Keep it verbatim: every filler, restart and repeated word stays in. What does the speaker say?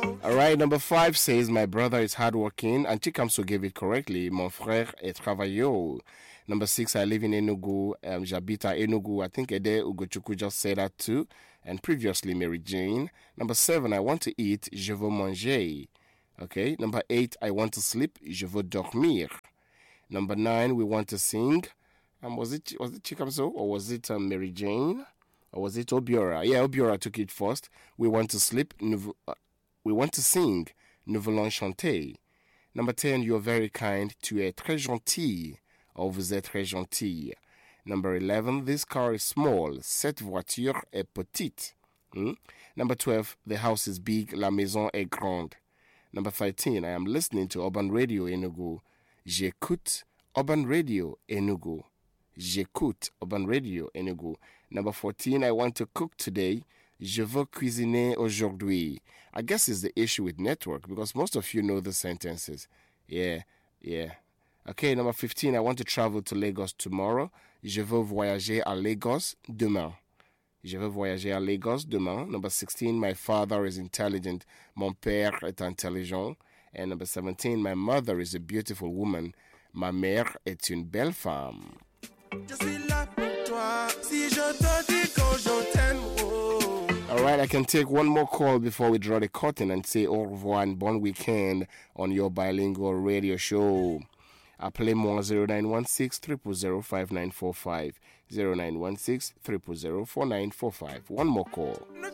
All right, number five says, my brother is hardworking, and Chikamso gave it correctly. Mon frère est travailleux. Number six, I live in Enugu. Um, J'habite à Enugu. I think Ede Ugochukwu just said that too. And previously, Mary Jane. Number seven, I want to eat. Je veux manger. Okay. Number eight, I want to sleep. Je veux dormir. Number nine, we want to sing. Um, was it was it Chikamso or was it um, Mary Jane? Or was it Obiora? Yeah, Obiora took it first. We want to sleep. Nous, uh, we want to sing. Nous voulons chanter. Number ten, you're very kind. Tu es très gentil. Or vous êtes très gentil. Number eleven, this car is small. Cette voiture est petite. Hmm? Number twelve, the house is big. La maison est grande. Number thirteen, I am listening to Urban Radio Enugu. J'écoute Urban Radio Enugu. J'écoute Urban Radio Enugu. Number fourteen, I want to cook today. Je veux cuisiner aujourd'hui. I guess it's the issue with network because most of you know the sentences. Yeah, yeah. Okay, number fifteen, I want to travel to Lagos tomorrow. Je veux voyager à Lagos demain. Je veux voyager à Lagos demain. Number sixteen, my father is intelligent. Mon père est intelligent. And number seventeen, my mother is a beautiful woman. Ma mère est une belle femme. Je suis là pour toi. Si je te dis que je t'aime, oh. All right, I can take one more call before we draw the curtain and say au revoir and bon weekend on your bilingual radio show. Appelez moi zero nine one six, zero zero zero, five nine four five. zero nine one six, zero zero zero, four nine four five. One more call.